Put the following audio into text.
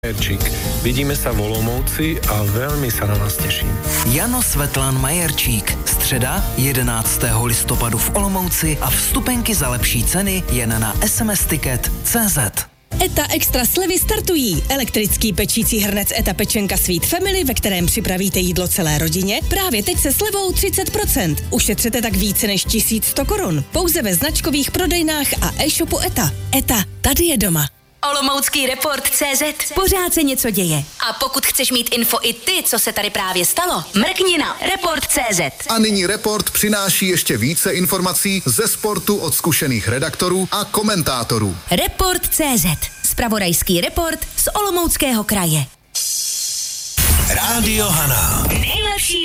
Majerčík. Vidíme sa v Olomouci a veľmi sa na vás teším. Jano Svetlan Majerčík. Středa 11. listopadu v Olomouci a vstupenky za lepší ceny jen na smsticket.cz. ETA Extra slevy startují. Elektrický pečící hrnec ETA Pečenka Sweet Family, ve kterém připravíte jídlo celé rodině, právě teď se slevou 30%. Ušetřete tak více než 1100 korun. Pouze ve značkových prodejnách a e-shopu ETA. ETA, tady je doma. Olomoucký report.cz. Pořád se něco děje. A pokud chceš mít info i ty, co se tady právě stalo, mrkni na report.cz. A nyní Report přináší ještě více informací ze sportu od zkušených redaktorů a komentátorů. Report.cz. Zpravodajský report z Olomouckého kraje. Rádio Hana. Nejlepší